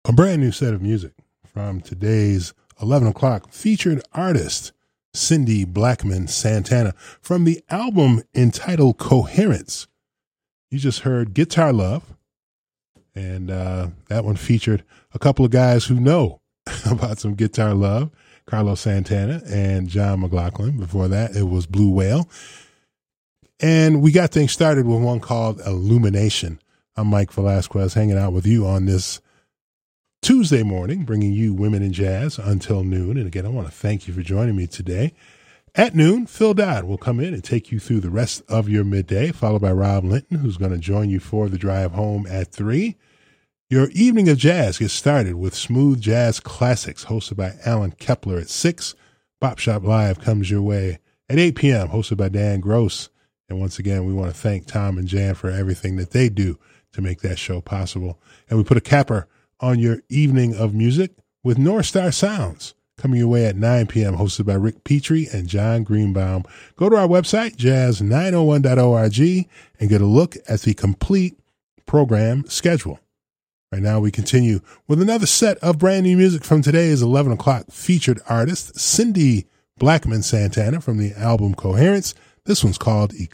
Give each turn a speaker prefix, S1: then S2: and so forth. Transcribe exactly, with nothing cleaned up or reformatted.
S1: A brand new set of music from today's eleven o'clock featured artist, Cindy Blackman Santana, from the album entitled Coherence. You just heard Guitar Love, and uh, that one featured a couple of guys who know about some guitar love, Carlos Santana and John McLaughlin. Before that, it was Blue Whale. And we got things started with one called Illumination. I'm Mike Velasquez, hanging out with you on this Tuesday morning, bringing you Women in Jazz until noon. And again, I want to thank you for joining me today. At noon, Phil Dodd will come in and take you through the rest of your midday, followed by Rob Linton, who's going to join you for the drive home at three. Your evening of jazz gets started with Smooth Jazz Classics, hosted by Alan Kepler at six. Bop Shop Live comes your way at eight p.m., hosted by Dan Gross. And once again, we want to thank Tom and Jan for everything that they do to make that show possible. And we put a capper on your evening of music with North Star Sounds, coming your way at nine p.m., hosted by Rick Petrie and John Greenbaum. Go to our website, jazz nine oh one dot org, and get a look at the complete program schedule. Right now, we continue with another set of brand new music from today's eleven o'clock featured artist, Cindy Blackman Santana, from the album Coherence. This one's called